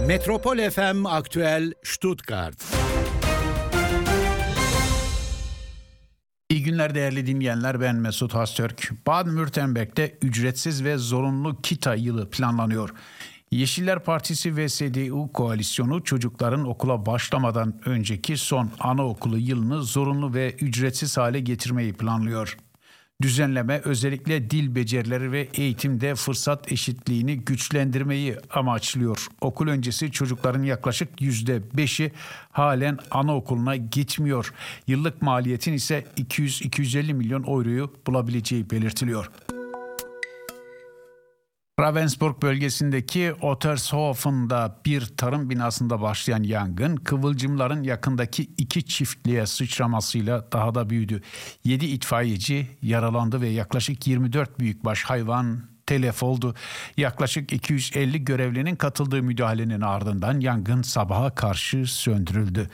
Metropol FM Aktüel Stuttgart. İyi günler değerli dinleyenler, ben Mesut Hastürk. Baden-Württemberg'de ücretsiz ve zorunlu kita yılı planlanıyor. Yeşiller Partisi ve CDU koalisyonu çocukların okula başlamadan önceki son anaokulu yılını zorunlu ve ücretsiz hale getirmeyi planlıyor. Düzenleme özellikle dil becerileri ve eğitimde fırsat eşitliğini güçlendirmeyi amaçlıyor. Okul öncesi çocukların yaklaşık %5'i halen anaokuluna gitmiyor. Yıllık maliyetin ise 200-250 milyon euroyu bulabileceği belirtiliyor. Ravensburg bölgesindeki Ottershofen'da bir tarım binasında başlayan yangın, kıvılcımların yakındaki 2 çiftliğe sıçramasıyla daha da büyüdü. 7 itfaiyeci yaralandı ve yaklaşık 24 büyükbaş hayvan telef oldu. Yaklaşık 250 görevlinin katıldığı müdahalenin ardından yangın sabaha karşı söndürüldü.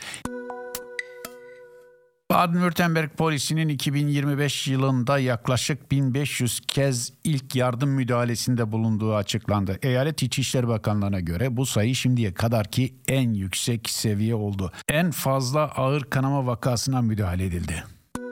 Baden-Württemberg polisinin 2025 yılında yaklaşık 1500 kez ilk yardım müdahalesinde bulunduğu açıklandı. Eyalet İçişleri Bakanlığı'na göre bu sayı şimdiye kadarki en yüksek seviye oldu. En fazla ağır kanama vakasına müdahale edildi.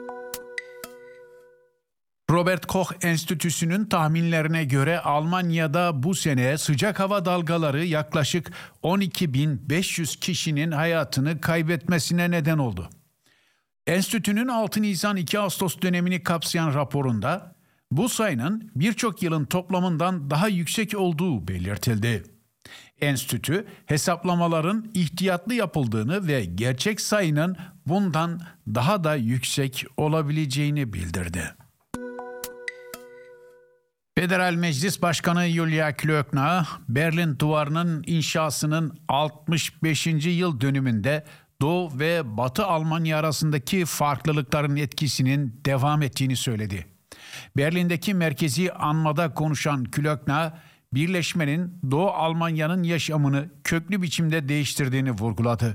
Robert Koch Enstitüsü'nün tahminlerine göre Almanya'da bu sene sıcak hava dalgaları yaklaşık 12.500 kişinin hayatını kaybetmesine neden oldu. Enstitünün 6 Nisan-2 Ağustos dönemini kapsayan raporunda bu sayının birçok yılın toplamından daha yüksek olduğu belirtildi. Enstitü, hesaplamaların ihtiyatlı yapıldığını ve gerçek sayının bundan daha da yüksek olabileceğini bildirdi. Federal Meclis Başkanı Julia Klöckner, Berlin Duvarı'nın inşasının 65. yıl dönümünde Doğu ve Batı Almanya arasındaki farklılıkların etkisinin devam ettiğini söyledi. Berlin'deki merkezi anmada konuşan Klöckner, birleşmenin Doğu Almanya'nın yaşamını köklü biçimde değiştirdiğini vurguladı.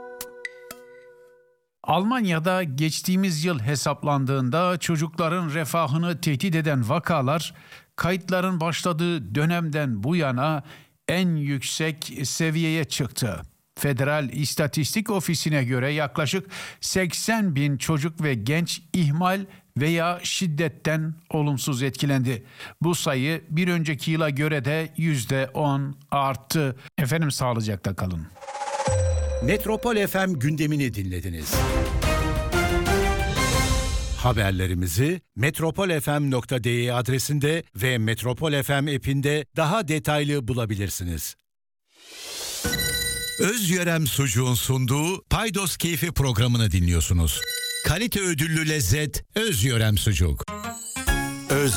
Almanya'da geçtiğimiz yıl hesaplandığında çocukların refahını tehdit eden vakalar, kayıtların başladığı dönemden bu yana en yüksek seviyeye çıktı. Federal İstatistik Ofisi'ne göre yaklaşık 80 bin çocuk ve genç ihmal veya şiddetten olumsuz etkilendi. Bu sayı bir önceki yıla göre de %10 arttı. Efendim sağlıcakla kalın. Metropol FM gündemini dinlediniz. Haberlerimizi metropolfm.de adresinde ve Metropol FM app'inde daha detaylı bulabilirsiniz. Özyörem Sucuğun sunduğu Paydos Keyfi programını dinliyorsunuz. Kalite ödüllü lezzet Özyörem Sucuk.